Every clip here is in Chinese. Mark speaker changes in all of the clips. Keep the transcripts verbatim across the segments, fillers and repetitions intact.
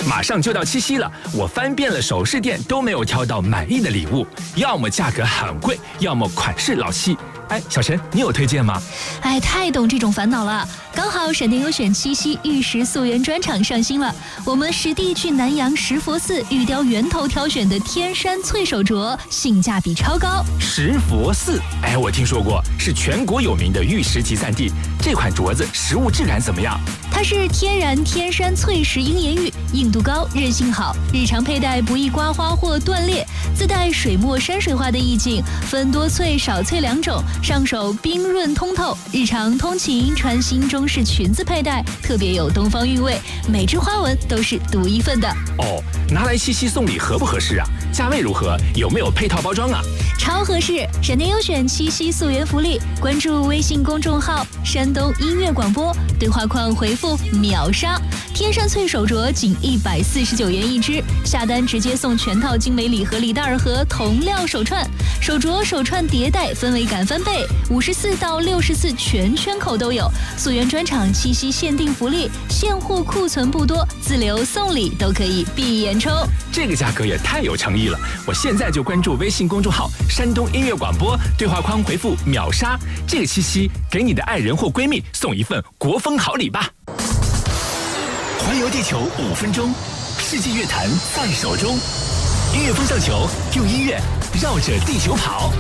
Speaker 1: 马上就到七夕了，我翻遍了首饰店都没有挑到满意的礼物，要么价格很贵，要么款式老气。哎，小陈，你有推荐吗？
Speaker 2: 哎，太懂这种烦恼了。刚好闪电优选七夕玉石溯源专场上新了，我们实地去南阳石佛寺玉雕源头挑选的天山翠手镯，性价比超高。
Speaker 1: 石佛寺，哎，我听说过，是全国有名的玉石集散地。这款镯子实物质感怎么样？
Speaker 2: 它是天然天山翠石鹰眼玉，硬度高，韧性好，日常佩戴不易刮花或断裂，自带水墨山水画的意境，分多翠少翠两种，上手冰润通透，日常通勤穿新中式裙子佩戴，特别有东方韵味，每只花纹都是独一份的。
Speaker 1: 哦，拿来七夕送礼合不合适啊？价位如何？有没有配套包装啊？
Speaker 2: 超合适！闪电优选七夕溯源福利，关注微信公众号山东音乐广播，对话框回复秒杀，天山翠手镯仅一百四十九元一只，下单直接送全套精美礼盒礼袋和铜料手串，手镯手串叠戴氛围感翻倍，五十四到六十四全圈口都有。溯源专场七夕限定福利，现货库存不多，自留送礼都可以闭眼抽。
Speaker 1: 这个价格也太有诚意了！我现在就关注微信公众号山东音乐广播，对话框回复秒杀，这个七夕给你的爱人或闺蜜送一份国风好礼吧。环游地球五分钟，世纪乐坛在手中，音乐风向球，用音乐绕着地球跑。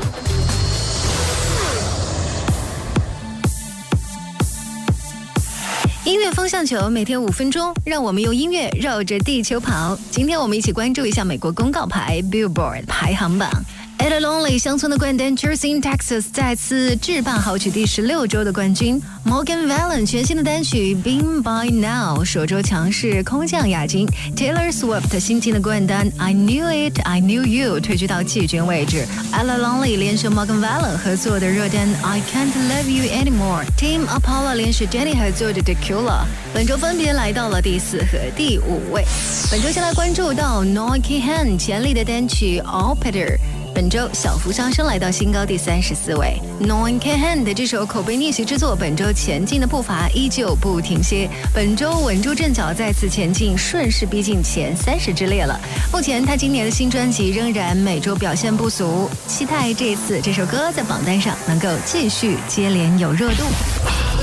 Speaker 3: 音乐风向球每天五分钟，让我们用音乐绕着地球跑。今天我们一起关注一下美国公告牌 Billboard 排行榜。Ella Longley 乡村的冠单 Jersey in Texas 再次制霸豪取第十六周的冠军。Morgan Wallen 全新的单曲 Been By Now 首周强势空降亚军。Taylor Swift 新进的冠单 I Knew It I Knew You 退居到季军位置。Ella Longley 连续 Morgan Wallen 合作的热单 I Can't Love You Anymore。Team Apollo 连续 Jenny 合作的 Tequila 本周分别来到了第四和第五位。本周先来关注到 Noah Kahan 潜力的单曲 Operator，本周小幅上升来到新高第三十四位。Noah Kahan 的这首口碑逆袭之作，本周前进的步伐依旧不停歇，本周稳住阵脚，再次前进，顺势逼近前三十之列了。目前他今年的新专辑仍然每周表现不俗，期待这次这首歌在榜单上能够继续接连有热度。